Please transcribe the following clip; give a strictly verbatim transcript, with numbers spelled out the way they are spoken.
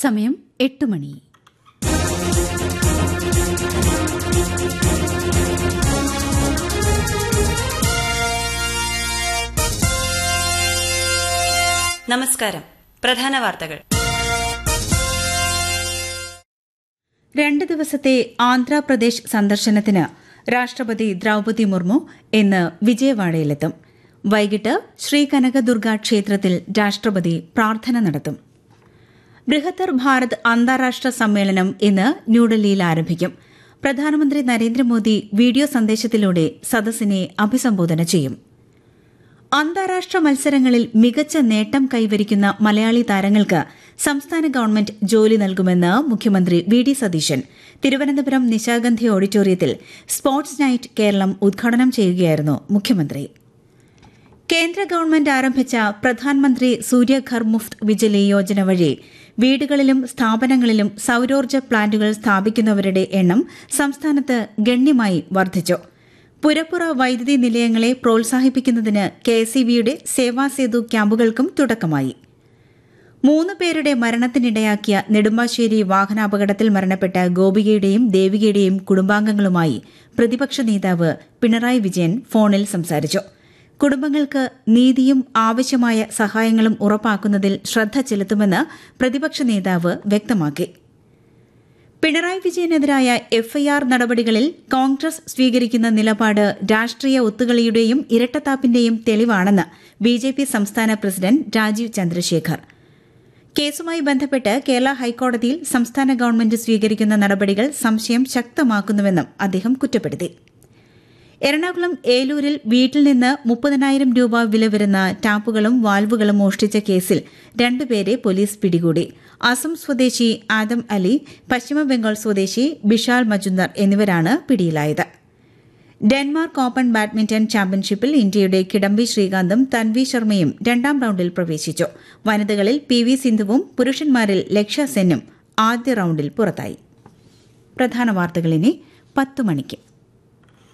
സമയം എട്ട് മണി. നമസ്കാരം. പ്രധാന വാർത്തകൾ. രണ്ട് ദിവസത്തെ ആന്ധ്രാപ്രദേശ് സന്ദർശനത്തിന് രാഷ്ട്രപതി ദ്രൌപദി മുർമു ഇന്ന് വിജയവാഡയിലെത്തും. വൈകിട്ട് ശ്രീ കനകദുർഗ ക്ഷേത്രത്തിൽ രാഷ്ട്രപതി പ്രാർത്ഥന നടത്തും. ബൃഹത്തർ ഭാരത് അന്താരാഷ്ട്ര സമ്മേളനം ഇന്ന് ന്യൂഡൽഹിയിൽ ആരംഭിക്കും. പ്രധാനമന്ത്രി നരേന്ദ്രമോദി വീഡിയോ സന്ദേശത്തിലൂടെ സദസ്സിനെ അഭിസംബോധന ചെയ്യും. അന്താരാഷ്ട്ര മത്സരങ്ങളിൽ മികച്ച നേട്ടം കൈവരിക്കുന്ന മലയാളി താരങ്ങൾക്ക് സംസ്ഥാന ഗവൺമെന്റ് ജോലി നൽകുമെന്ന് മുഖ്യമന്ത്രി വി ഡി സതീശൻ തിരുവനന്തപുരം നിശാഗന്ധി ഓഡിറ്റോറിയത്തിൽ സ്പോർട്സ് നൈറ്റ് കേരളം ഉദ്ഘാടനം ചെയ്യുകയായിരുന്നു മുഖ്യമന്ത്രി. കേന്ദ്ര ഗവൺമെന്റ് ആരംഭിച്ച പ്രധാനമന്ത്രി സൂര്യഘർ മുഫ്ത് വിജിലി യോജന വഴി വീടുകളിലും സ്ഥാപനങ്ങളിലും സൌരോർജ്ജ പ്ലാന്റുകൾ സ്ഥാപിക്കുന്നവരുടെ എണ്ണം സംസ്ഥാനത്ത് ഗണ്യമായി വർദ്ധിച്ചു. പുരപ്പുറ വൈദ്യുതി നിലയങ്ങളെ പ്രോത്സാഹിപ്പിക്കുന്നതിന് കെ എസ് ഇ ബിയുടെ സേവാസേതു ക്യാമ്പുകൾക്കും തുടക്കമായി. മൂന്ന് പേരുടെ മരണത്തിനിടയാക്കിയ നെടുമ്പാശ്ശേരി വാഹനാപകടത്തിൽ മരണപ്പെട്ട ഗോപികയുടെയും ദേവികയുടെയും കുടുംബാംഗങ്ങളുമായി പ്രതിപക്ഷ നേതാവ് പിണറായി വിജയൻ ഫോണിൽ സംസാരിച്ചു. കുടുംബങ്ങൾക്ക് നീതിയും ആവശ്യമായ സഹായങ്ങളും ഉറപ്പാക്കുന്നതിൽ ശ്രദ്ധ ചെലുത്തുമെന്ന് പ്രതിപക്ഷ നേതാവ് വ്യക്തമാക്കി. പിണറായി വിജയനെതിരായ എഫ്ഐആർ നടപടികളിൽ കോൺഗ്രസ് സ്വീകരിക്കുന്ന നിലപാട് രാഷ്ട്രീയ ഒത്തുകളിയുടെയും ഇരട്ടത്താപ്പിന്റെയും തെളിവാണെന്ന് ബിജെപി സംസ്ഥാന പ്രസിഡന്റ് രാജീവ് ചന്ദ്രശേഖർ. കേസുമായി ബന്ധപ്പെട്ട് കേരള ഹൈക്കോടതിയിൽ സംസ്ഥാന ഗവൺമെന്റ് സ്വീകരിക്കുന്ന നടപടികൾ സംശയം ശക്തമാക്കുന്നുവെന്നും അദ്ദേഹം കുറ്റപ്പെടുത്തി. എറണാകുളം ഏലൂരിൽ വീട്ടിൽ നിന്ന് മുപ്പതിനായിരം രൂപ വില വരുന്ന ടാപ്പുകളും വാൽവുകളും മോഷ്ടിച്ച കേസിൽ രണ്ടുപേരെ പോലീസ് പിടികൂടി. അസം സ്വദേശി ആദം അലി, പശ്ചിമബംഗാൾ സ്വദേശി ബിഷാൽ മജുന്ദർ എന്നിവരാണ് പിടിയിലായത്. ഡെൻമാർക്ക് ഓപ്പൺ ബാഡ്മിന്റൺ ചാമ്പ്യൻഷിപ്പിൽ ഇന്ത്യയുടെ കിഡംബി ശ്രീകാന്തും തൻവി ശർമ്മയും രണ്ടാം റൌണ്ടിൽ പ്രവേശിച്ചു. വനിതകളിൽ പി വി സിന്ധുവും പുരുഷന്മാരിൽ ലക്ഷ്യ സെന്നും ആദ്യ റൌണ്ടിൽ പുറത്തായി. പ്രധാന വാർത്തകൾ ഇനി പത്ത് മണിക്ക്.